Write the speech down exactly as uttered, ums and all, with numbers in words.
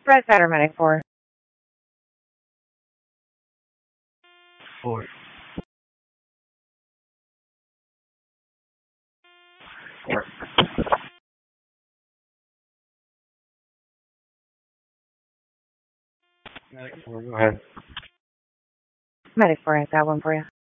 Red Feather Medic four. Four. Four. Medic four, go ahead. Medic four, I got one for you.